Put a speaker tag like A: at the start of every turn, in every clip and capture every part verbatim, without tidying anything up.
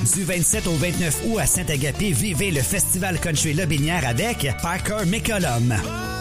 A: Du vingt-sept au vingt-neuf août à Saint-Agapé, vivez le Festival Country Lobinière avec Parker McCollum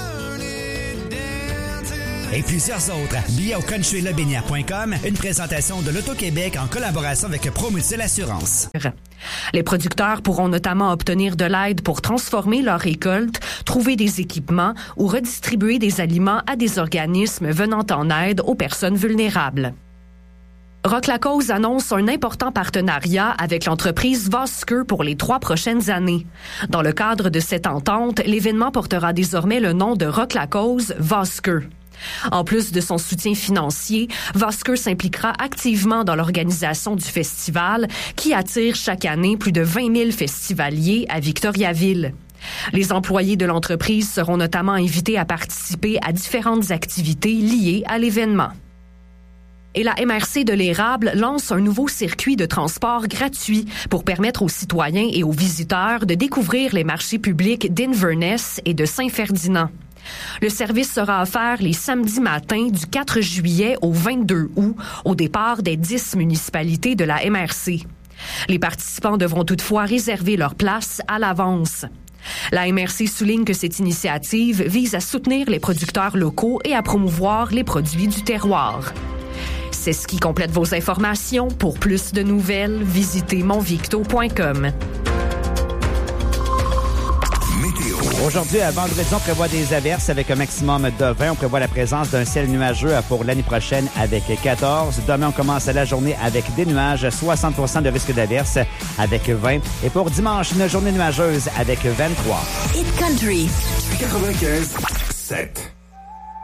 A: et plusieurs autres. Billets au country lobinière point com, une présentation de l'Auto-Québec en collaboration avec Promutuelle Assurance.
B: Les producteurs pourront notamment obtenir de l'aide pour transformer leur récolte, trouver des équipements ou redistribuer des aliments à des organismes venant en aide aux personnes vulnérables. Rock La Cause annonce un important partenariat avec l'entreprise Vosker pour les trois prochaines années. Dans le cadre de cette entente, l'événement portera désormais le nom de Rock La Cause Vosker. En plus de son soutien financier, Vosker s'impliquera activement dans l'organisation du festival qui attire chaque année plus de vingt mille festivaliers à Victoriaville. Les employés de l'entreprise seront notamment invités à participer à différentes activités liées à l'événement. Et la M R C de l'Érable lance un nouveau circuit de transport gratuit pour permettre aux citoyens et aux visiteurs de découvrir les marchés publics d'Inverness et de Saint-Ferdinand. Le service sera offert les samedis matins du quatre juillet au vingt-deux août, au départ des dix municipalités de la M R C. Les participants devront toutefois réserver leur place à l'avance. La M R C souligne que cette initiative vise à soutenir les producteurs locaux et à promouvoir les produits du terroir. C'est ce qui complète vos informations. Pour plus de nouvelles, visitez monvicto point com.
C: Aujourd'hui, à vendredi, on prévoit des averses avec un maximum de vingt. On prévoit la présence d'un ciel nuageux pour l'année prochaine avec quatorze. Demain, on commence la journée avec des nuages, soixante pour cent de risque d'averse avec vingt. Et pour dimanche, une journée nuageuse avec vingt-trois.
D: Hit Country
E: quatre-vingt-quinze sept.